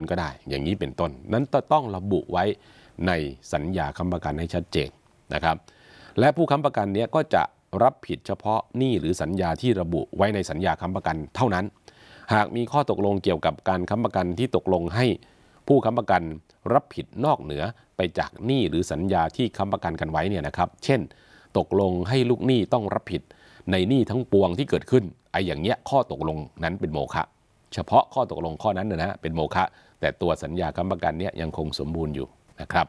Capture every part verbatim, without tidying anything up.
ก็ได้อย่างนี้เป็นต้นนั้นต้องระบุไว้ในสัญญาค้ำประกันให้ชัดเจนนะครับและผู้ค้ำประกันเนี้ยก็จะรับผิดเฉพาะหนี้หรือสัญญาที่ระบุไว้ในสัญญาค้ำประกันเท่านั้นหากมีข้อตกลงเกี่ยวกับการค้ำประกันที่ตกลงให้ผู้ค้ำประกันรับผิดนอกเหนือไปจากหนี้หรือสัญญาที่ค้ำประกันกันไว้เนี่ยนะครับเช่นตกลงให้ลูกหนี้ต้องรับผิดในหนี้ทั้งปวงที่เกิดขึ้นไอ้อย่างเงี้ยข้อตกลงนั้นเป็นโมฆะเฉพาะข้อตกลงข้อนั้นนะเป็นโมฆะแต่ตัวสัญญาค้ำประกันเนี่ยยังคงสมบูรณ์อยู่นะครับ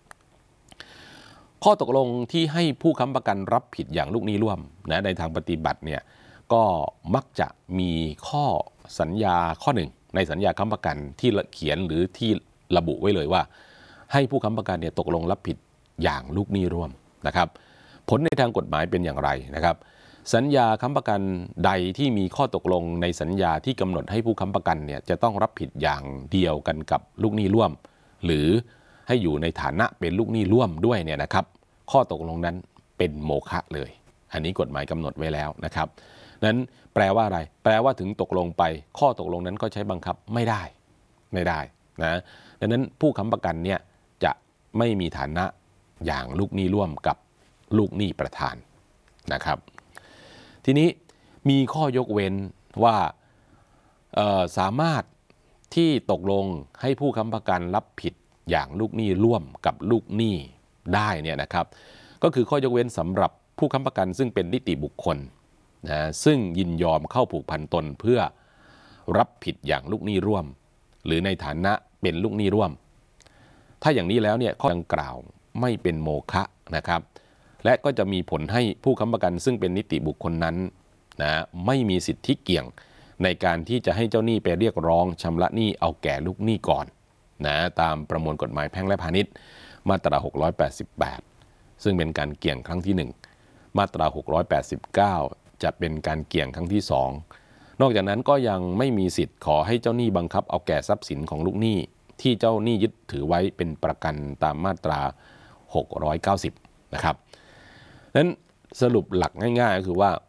ข้อตกลงที่ให้ผู้ค้ำประกันรับผิดอย่างลูกหนี้ร่วมนะในทางปฏิบัติเนี่ยก็มักจะมีข้อสัญญาข้อหนึ่งในสัญญาค้ำประกันที่เขียนหรือที่ระบุไว้เลยว่าให้ผู้ค้ำประกันเนี่ยตกลงรับผิดอย่างลูกหนี้ร่วมนะครับผลในทางกฎหมายเป็นอย่างไรนะครับสัญญาค้ำประกันใดที่มีข้อตกลงในสัญญาที่กำหนดให้ผู้ค้ำประกันเนี่ยจะต้องรับผิดอย่างเดียวกันกับลูกหนี้ร่วมหรือให้อยู่ในฐานะเป็นลูกหนี้ร่วมด้วยเนี่ยนะครับข้อตกลงนั้นเป็นโมฆะเลยอันนี้กฎหมายกำหนดไว้แล้วนะครับนั้นแปลว่าอะไรแปลว่าถึงตกลงไปข้อตกลงนั้นก็ใช้บังคับไม่ได้ไม่ได้นะดังนั้นผู้ค้ำประกันเนี่ยจะไม่มีฐานะอย่างลูกหนี้ร่วมกับลูกหนี้ประธานนะครับทีนี้มีข้อยกเว้นว่าสามารถที่ตกลงให้ผู้ค้ำประกันรับผิดอย่างลูกหนี้ร่วมกับลูกหนี้ได้เนี่ยนะครับก็คือข้อยกเว้นสำหรับผู้ค้ำประกันซึ่งเป็นนิติบุคคลนะซึ่งยินยอมเข้าผูกพันตนเพื่อรับผิดอย่างลูกหนี้ร่วมหรือในฐานะเป็นลูกหนี้ร่วมถ้าอย่างนี้แล้วเนี่ยข้อดังกล่าวไม่เป็นโมฆะนะครับและก็จะมีผลให้ผู้ค้ำประกันซึ่งเป็นนิติบุคคลนั้นนะไม่มีสิทธิเกี่ยงในการที่จะให้เจ้าหนี้ไปเรียกร้องชำระหนี้เอาแก่ลูกหนี้ก่อนนะตามประมวลกฎหมายแพ่งและพาณิชย์มาตราหกร้อยแปดสิบแปดซึ่งเป็นการเกี่ยงครั้งที่หนึ่งมาตราหกร้อยแปดสิบเก้าจะเป็นการเกี่ยงครั้งที่สองนอกจากนั้นก็ยังไม่มีสิทธิ์ขอให้เจ้าหนี้บังคับเอาแก่ทรัพย์สินของลูกหนี้ที่เจ้าหนี้ยึดถือไว้เป็นประกันตามมาตราหกร้อยเก้าสิบนะครับนั้นสรุปหลักง่ายๆก็คือว่า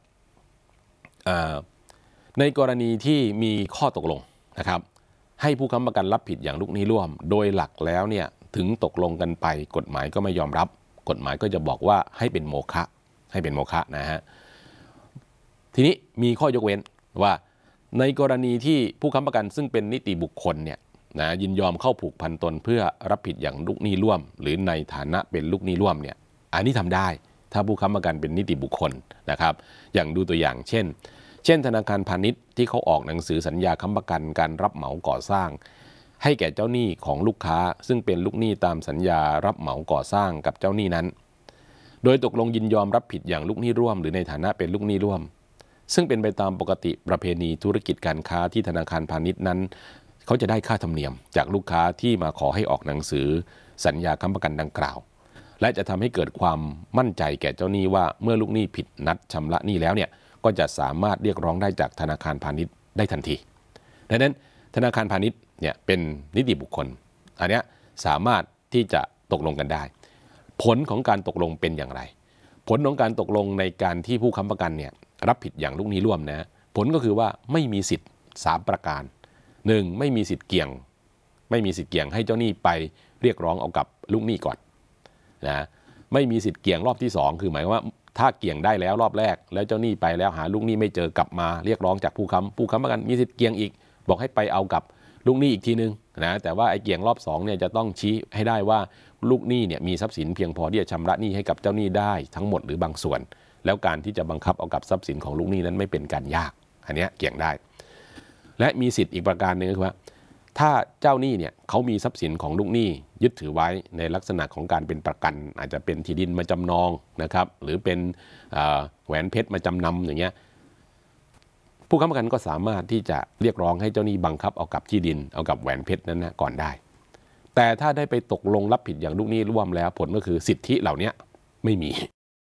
ในกรณีที่มีข้อตกลงนะครับให้ผู้ค้ำประกันรับผิดอย่างลูกหนี้ร่วมโดยหลักแล้วเนี่ยถึงตกลงกันไปกฎหมายก็ไม่ยอมรับกฎหมายก็จะบอกว่าให้เป็นโมฆะให้เป็นโมฆะนะฮะทีนี้มีข้อยกเว้นว่าในกรณีที่ผู้ค้ำประกันซึ่งเป็นนิติบุคคลเนี่ยนะยินยอมเข้าผูกพันตนเพื่อรับผิดอย่างลูกหนี้ร่วมหรือในฐานะเป็นลูกหนี้ร่วมเนี่ยอันนี้ทำได้ถ้าผู้ค้ำประกันเป็นนิติบุคคลนะครับอย่างดูตัวอย่างเช่นเช่นธนาคารพาณิชย์ที่เขาออกหนังสือสัญญาค้ำประกันการรับเหมาก่อสร้างให้แก่เจ้าหนี้ของลูกค้าซึ่งเป็นลูกหนี้ตามสัญญารับเหมาก่อสร้างกับเจ้าหนี้นั้นโดยตกลงยินยอมรับผิดอย่างลูกหนี้ร่วมหรือในฐานะเป็นลูกหนี้ร่วมซึ่งเป็นไปตามปกติประเพณีธุรกิจการค้าที่ธนาคารพาณิชย์นั้นเขาจะได้ค่าธรรมเนียมจากลูกค้าที่มาขอให้ออกหนังสือสัญญาค้ำประกันดังกล่าวและจะทำให้เกิดความมั่นใจแก่เจ้าหนี้ว่าเมื่อลูกหนี้ผิดนัดชำระหนี้แล้วเนี่ยก็จะสามารถเรียกร้องได้จากธนาคารพาณิชย์ได้ทันทีดังนั้นธนาคารพาณิชย์เนี่ยเป็นนิติบุคคลอันนี้สามารถที่จะตกลงกันได้ผลของการตกลงเป็นอย่างไรผลของการตกลงในการที่ผู้ค้ำประกันเนี่ยรับผิดอย่างลูกหนี้ร่วมนะผลก็คือว่าไม่มีสิทธิ์สามประการหนึ่งไม่มีสิทธิ์เกี่ยงไม่มีสิทธิ์เกี่ยงให้เจ้าหนี้ไปเรียกร้องเอากับลูกหนี้ก่อนนะไม่มีสิทธิ์เกี่ยงรอบที่สองคือหมายว่าถ้าเกี่ยงได้แล้วรอบแรกแล้วเจ้าหนี้ไปแล้วหาลูกหนี้ไม่เจอกลับมาเรียกร้องจากผู้ค้ำผู้ค้ำประกันมีสิทธิ์เกี่ยงอีกบอกให้ไปเอากับลูกหนี้อีกทีนึงนะแต่ว่าไอ้เกี่ยงรอบสองเนี่ยจะต้องชี้ให้ได้ว่าลูกหนี้เนี่ยมีทรัพย์สินเพียงพอที่จะชำระหนี้ให้กับเจ้าหนี้ได้ทั้งหมดหรือบางส่วนแล้วการที่จะบังคับเอากับทรัพย์สินของลูกหนี้นั้นไม่เป็นการยากอันนี้เกี่ยงได้และมีสิทธิ์อีกประการหนึ่งก็คือว่าถ้าเจ้าหนี้เนี่ยเขามีทรัพย์สินของลูกหนี้ยึดถือไว้ในลักษณะของการเป็นประกันอาจจะเป็นที่ดินมาจำนองนะครับหรือเป็นแหวนเพชรมาจำนำอย่างเงี้ยผู้ค้ำประกันก็สามารถที่จะเรียกร้องให้เจ้าหนี้บังคับเอากับที่ดินเอากับแหวนเพชรนั้นนะก่อนได้แต่ถ้าได้ไปตกลงรับผิดอย่างลูกหนี้ร่วมแล้วผลก็คือสิทธิเหล่านี้ไม่มี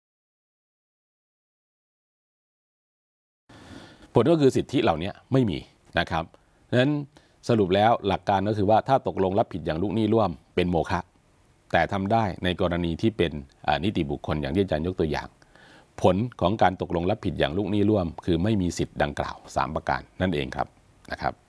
ผลก็คือสิทธิเหล่านี้ไม่มีนะครับดังนั้นสรุปแล้วหลักการก็คือว่าถ้าตกลงรับผิดอย่างลูกหนี้ร่วมเป็นโมฆะแต่ทำได้ในกรณีที่เป็นนิติบุคคลอย่างที่อาจารย์ยกตัวอย่างผลของการตกลงรับผิดอย่างลูกหนี้ร่วมคือไม่มีสิทธิ์ดังกล่าวสามประการนั่นเองครับนะครับ